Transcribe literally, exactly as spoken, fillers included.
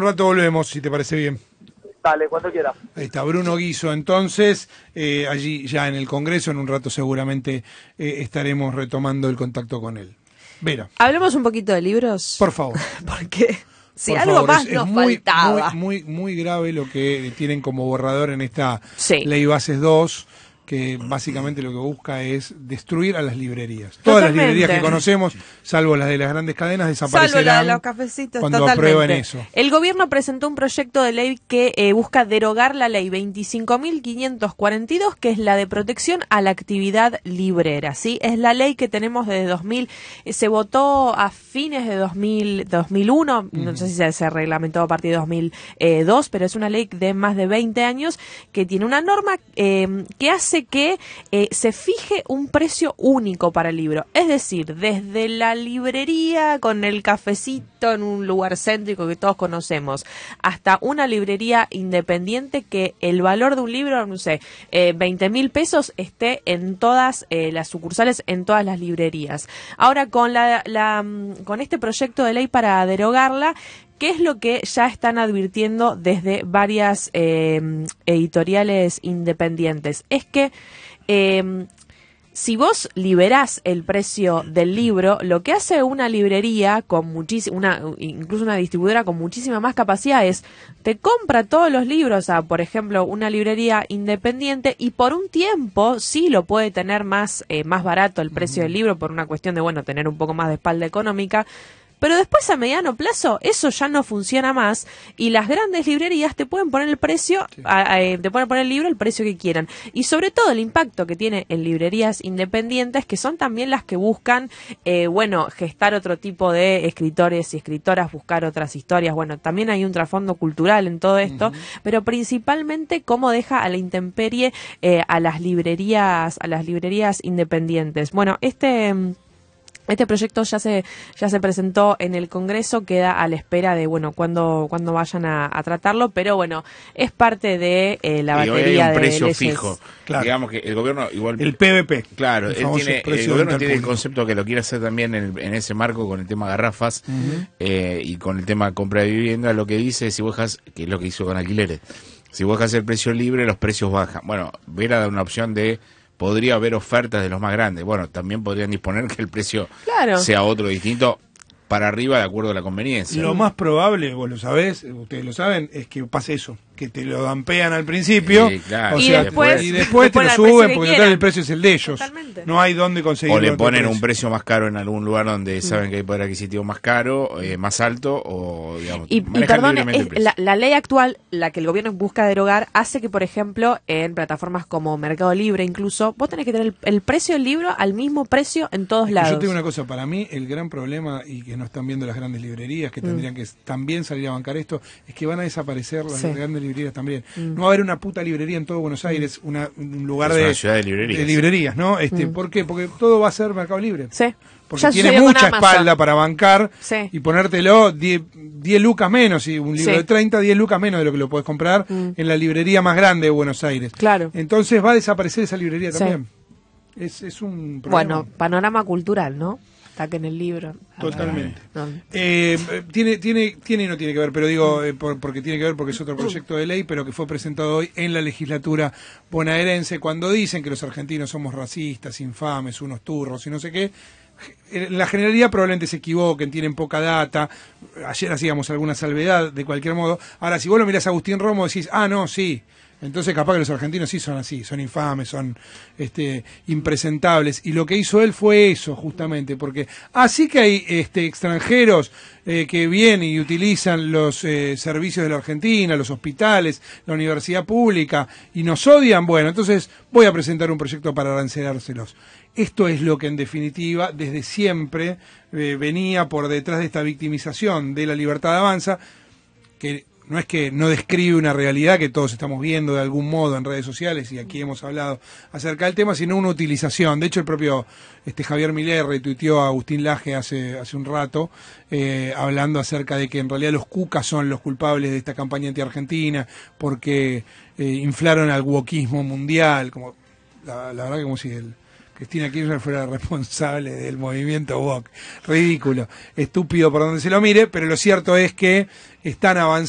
rato volvemos, si te parece bien. Dale, cuando quiera. Ahí está, Bruno Guizo, entonces, eh, allí ya en el Congreso, en un rato seguramente eh, estaremos retomando el contacto con él. Vera. Hablemos un poquito de libros. Por favor. Porque si Por algo favor, más es, es nos muy, faltaba. Muy, muy, muy grave lo que tienen como borrador en esta Sí. Ley Bases dos, que básicamente lo que busca es destruir a las librerías. Todas las Totalmente. librerías que conocemos, salvo las de las grandes cadenas, desaparecerán. Salvo la de los cafecitos, cuando totalmente. aprueben eso. El gobierno presentó un proyecto de ley que eh, busca derogar la ley veinticinco mil quinientos cuarenta y dos, que es la de protección a la actividad librera, ¿sí? Es la ley que tenemos desde dos mil, eh, se votó a fines de dos mil, dos mil uno, uh-huh. No sé si se, se reglamentó a partir de dos mil dos, pero es una ley de más de veinte años que tiene una norma eh, que hace que eh, se fije un precio único para el libro. Es decir, desde la librería con el cafecito en un lugar céntrico que todos conocemos, hasta una librería independiente, que el valor de un libro, no sé, eh, veinte mil pesos esté en todas eh, las sucursales, en todas las librerías. Ahora, con, la, la, con este proyecto de ley para derogarla, ¿qué es lo que ya están advirtiendo desde varias eh, editoriales independientes? Es que eh, si vos liberás el precio del libro, lo que hace una librería con muchísima, una, incluso una distribuidora con muchísima más capacidad, es te compra todos los libros a, por ejemplo, una librería independiente, y por un tiempo sí lo puede tener más, eh, más barato el precio del libro, por una cuestión de, bueno, tener un poco más de espalda económica. Pero después, a mediano plazo, eso ya no funciona más, y las grandes librerías te pueden poner el precio, sí. a, a, te pueden poner el libro el precio que quieran. Y sobre todo el impacto que tiene en librerías independientes, que son también las que buscan, eh, bueno, gestar otro tipo de escritores y escritoras, buscar otras historias. Bueno, también hay un trasfondo cultural en todo esto, uh-huh. pero principalmente cómo deja a la intemperie eh, a las librerías, a las librerías independientes. Bueno, este... Este proyecto ya se ya se presentó en el Congreso, queda a la espera de, bueno, cuándo cuando vayan a, a tratarlo, pero bueno, es parte de eh, la y batería hay un de precio leyes. fijo. Claro. Digamos que el gobierno igual el P V P. Claro, el, él tiene, el gobierno tiene el concepto que lo quiere hacer también en, en ese marco con el tema garrafas uh-huh. eh, y con el tema compra de vivienda. Lo que dice, si vos dejas, que es lo que hizo con alquileres, si vos dejas el precio libre, los precios bajan. Bueno, Vera da una opción de podría haber ofertas de los más grandes. Bueno, también podrían disponer que el precio claro. sea otro distinto para arriba de acuerdo a la conveniencia. Lo más probable, vos lo sabés, ustedes lo saben, es que pase eso, que te lo dampean al principio, sí, claro. o y, sea, después, y después te lo suben porque total el precio es el de ellos. Totalmente. No hay dónde conseguirlo. O le ponen un precio más caro en algún lugar donde sí. saben que hay poder adquisitivo más caro, eh, más alto, o digamos, y, y perdón, es, la, la ley actual, la que el gobierno busca derogar, hace que, por ejemplo, en plataformas como Mercado Libre incluso, vos tenés que tener el, el precio del libro al mismo precio en todos es lados. Yo tengo una cosa, para mí el gran problema, y que no están viendo las grandes librerías, que tendrían mm. que también salir a bancar esto, es que van a desaparecer las sí. grandes librerías también. Mm. No va a haber una puta librería en todo Buenos Aires, una, un lugar es de, una ciudad de librerías, de librerías, ¿no? Este, mm. ¿Por qué? Porque todo va a ser Mercado Libre. Sí. Porque ya tiene mucha espalda para bancar sí. y ponértelo diez lucas menos, y un libro sí. de treinta, diez lucas menos de lo que lo podés comprar mm. en la librería más grande de Buenos Aires. Claro. Entonces va a desaparecer esa librería sí. también. Es, es un problema. Bueno, panorama cultural, ¿no? Está que en el libro. Totalmente. No. Eh, tiene, tiene, tiene y no tiene que ver, pero digo, eh, por, porque tiene que ver porque es otro proyecto de ley, pero que fue presentado hoy en la legislatura bonaerense, cuando dicen que los argentinos somos racistas, infames, unos turros y no sé qué. La generalidad probablemente se equivoquen, tienen poca data. Ayer hacíamos alguna salvedad, de cualquier modo. Ahora, si vos lo mirás a Agustín Romo, decís, ah, no, sí. Entonces capaz que los argentinos sí son así, son infames, son este, impresentables. Y lo que hizo él fue eso, justamente, porque así que hay este, extranjeros eh, que vienen y utilizan los eh, servicios de la Argentina, los hospitales, la universidad pública, y nos odian, bueno, entonces voy a presentar un proyecto para arancelárselos. Esto es lo que en definitiva desde siempre eh, venía por detrás de esta victimización de la libertad de avanza, que no es que no describe una realidad que todos estamos viendo de algún modo en redes sociales, y aquí hemos hablado acerca del tema, sino una utilización. De hecho, el propio este Javier Milei retuiteó a Agustín Laje hace, hace un rato, eh, hablando acerca de que en realidad los cucas son los culpables de esta campaña anti-argentina, porque eh, inflaron al wokismo mundial, como la, la verdad que como si el Cristina Kirchner fuera responsable del movimiento woke. Ridículo, estúpido por donde se lo mire, pero lo cierto es que están avanzando.